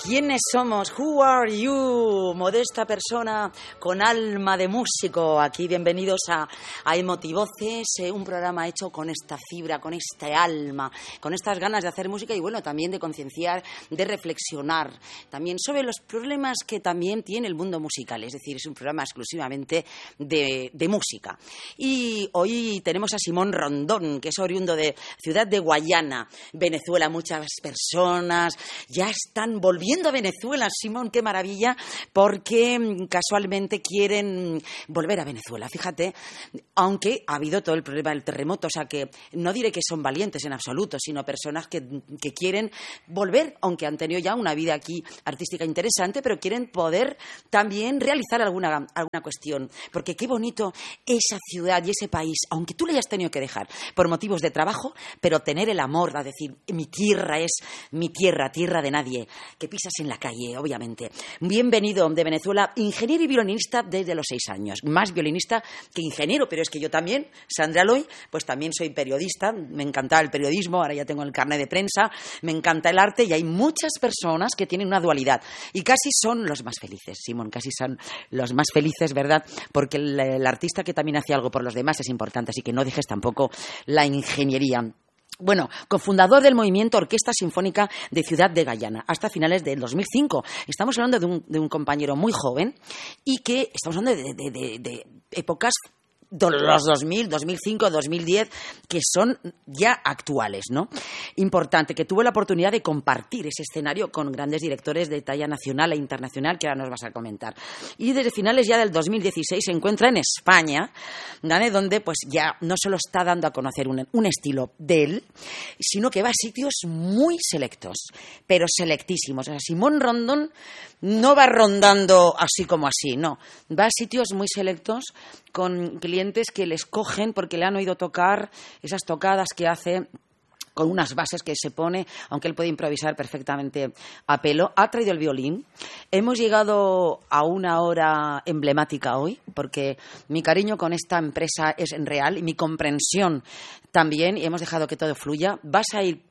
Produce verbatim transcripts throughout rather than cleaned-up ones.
¿Quiénes somos? Who are you? Modesta persona con alma de músico. Aquí bienvenidos a, a Emotivoces, eh, un programa hecho con esta fibra, con este alma, con estas ganas de hacer música y bueno, también de concienciar, de reflexionar también sobre los problemas que también tiene el mundo musical. Es decir, es un programa exclusivamente de, de música. Y hoy tenemos a Simón Rondón, que es oriundo de Ciudad de Guayana, Venezuela. Muchas personas ya están volviendo a Venezuela. Simón, qué maravilla, porque casualmente quieren volver a Venezuela. Fíjate, aunque ha habido todo el problema del terremoto, o sea que no diré que son valientes en absoluto, sino personas que, que quieren volver, aunque han tenido ya una vida aquí artística interesante, pero quieren poder también realizar alguna, alguna cuestión. Porque qué bonito esa ciudad y ese país, aunque tú le hayas tenido que dejar por motivos de trabajo, pero tener el amor, a decir, mi tierra es mi tierra, tierra de nadie, que pisas en la calle, obviamente. Bienvenido de Venezuela, ingeniero y violinista desde los seis años. Más violinista que ingeniero, pero es que yo también, Sandra Loy, pues también soy periodista. Me encanta el periodismo, ahora ya tengo el carnet de prensa, me encanta el arte y hay muchas personas que tienen una dualidad y casi son los más felices, Simón, casi son los más felices, ¿verdad? Porque el, el artista que también hace algo por los demás es importante, así que no dejes tampoco la ingeniería. Bueno, cofundador del movimiento Orquesta Sinfónica de Ciudad de Guayana, hasta finales del dos mil cinco. Estamos hablando de un, de un compañero muy joven y que estamos hablando de, de, de, de épocas de los dos mil, dos mil cinco, dos mil diez, que son ya actuales, ¿no? Importante, que tuve la oportunidad de compartir ese escenario con grandes directores de talla nacional e internacional, que ahora nos vas a comentar. Y desde finales ya del dos mil dieciséis se encuentra en España, ¿vale? Donde pues ya no solo está dando a conocer un, un estilo de él, sino que va a sitios muy selectos, pero selectísimos. O sea, Simón Rondón no va rondando así como así, no. Va a sitios muy selectos con clientes que le escogen porque le han oído tocar esas tocadas que hace con unas bases que se pone, aunque él puede improvisar perfectamente a pelo. Ha traído el violín. Hemos llegado a una hora emblemática hoy, porque mi cariño con esta empresa es en real y mi comprensión también, y hemos dejado que todo fluya. Vas a ir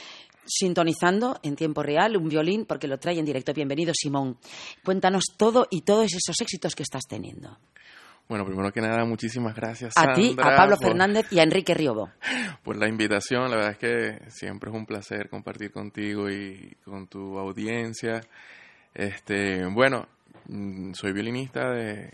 sintonizando en tiempo real un violín porque lo trae en directo. Bienvenido, Simón. Cuéntanos todo y todos esos éxitos que estás teniendo. Bueno, primero que nada, muchísimas gracias, a Sandra. A ti, a Pablo por, Fernández y a Enrique Riobo. Por la invitación. La verdad es que siempre es un placer compartir contigo y con tu audiencia. Este, bueno, soy violinista de...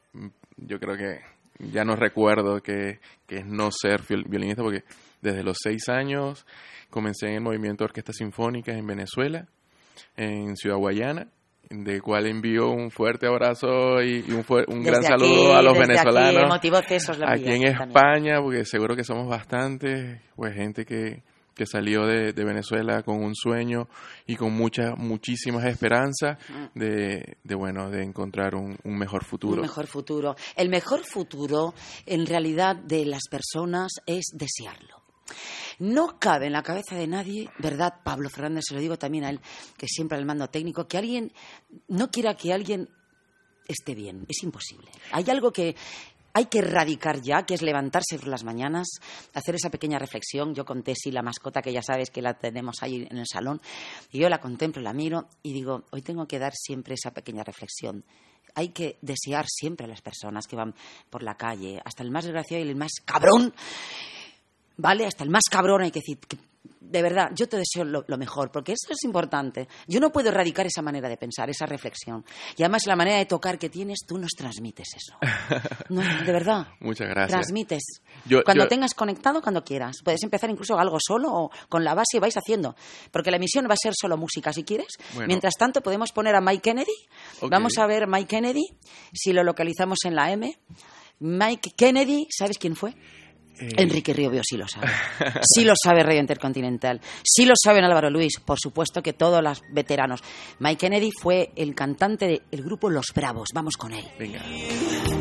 Yo creo que ya no recuerdo qué que es no ser violinista, porque desde los seis años comencé en el movimiento de orquestas sinfónicas en Venezuela, en Ciudad Guayana, de cual envío un fuerte abrazo y, y un, fu- un gran saludo aquí, a los venezolanos aquí, aquí en España, también. Porque seguro que somos bastantes, pues gente que, que salió de, de Venezuela con un sueño y con muchas, muchísimas esperanzas de, de bueno, de encontrar un, un mejor futuro. Un mejor futuro. El mejor futuro, en realidad, de las personas es desearlo. No cabe en la cabeza de nadie, ¿verdad, Pablo Fernández? Se lo digo también a él, que siempre al mando técnico, que alguien no quiera que alguien esté bien. Es imposible. Hay algo que hay que erradicar ya, que es levantarse por las mañanas, hacer esa pequeña reflexión. Yo con Tessy, la mascota, que ya sabes que la tenemos ahí en el salón, y yo la contemplo, la miro y digo, hoy tengo que dar siempre esa pequeña reflexión. Hay que desear siempre a las personas que van por la calle, hasta el más desgraciado y el más cabrón, ¿vale? Hasta el más cabrón hay que decir, que, de verdad, yo te deseo lo, lo mejor, porque eso es importante. Yo no puedo erradicar esa manera de pensar, esa reflexión. Y además la manera de tocar que tienes, tú nos transmites eso. No, de verdad. Muchas gracias. Transmites. Yo, cuando yo... tengas conectado, cuando quieras. Puedes empezar incluso algo solo o con la base y vais haciendo. Porque la emisión va a ser solo música, si quieres. Bueno. Mientras tanto, podemos poner a Mike Kennedy. Okay. Vamos a ver Mike Kennedy, si lo localizamos en la M. Mike Kennedy, ¿sabes quién fue? Eh... Enrique Riobo sí lo sabe. Sí lo sabe Radio Intercontinental. Sí lo saben Álvaro Luis. Por supuesto que todos los veteranos. Mike Kennedy fue el cantante del grupo Los Bravos. Vamos con él. Venga.